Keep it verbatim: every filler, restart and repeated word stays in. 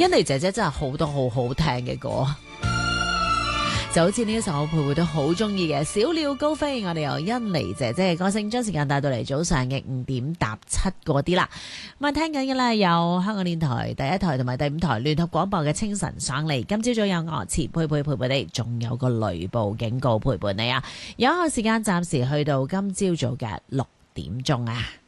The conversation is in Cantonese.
欣妮姐姐真係好多好好聽嘅歌，就好似呢一首我佩佩都好中意嘅《小鳥高飛》，我哋由欣妮姐姐嘅歌聲將時間帶到嚟早上嘅五點搭七嗰啲啦。咁啊，聽緊嘅咧有香港電台第一台同埋第五台聯合廣播嘅清晨爽利。今朝早有我慈佩佩陪伴你，仲有個雷暴警告陪伴你啊！有一個時間暫時去到今朝早嘅六點鐘啊。